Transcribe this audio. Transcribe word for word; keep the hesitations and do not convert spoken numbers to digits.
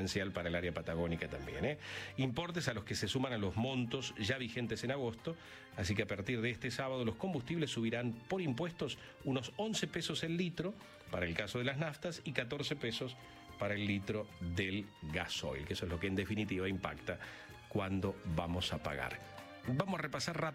potencial para el área patagónica también, ¿eh? Importes a los que se suman a los montos ya vigentes en agosto, así que a partir de este sábado los combustibles subirán por impuestos unos once pesos el litro para el caso de las naftas y catorce pesos para el litro del gasoil, que eso es lo que en definitiva impacta cuando vamos a pagar. Vamos a repasar rápido